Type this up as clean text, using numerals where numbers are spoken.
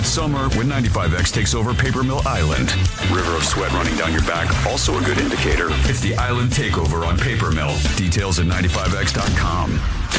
summer when 95X takes over Paper Mill Island. River of sweat running down your back, also a good indicator. It's the Island Takeover on Paper Mill. Details at 95X.com.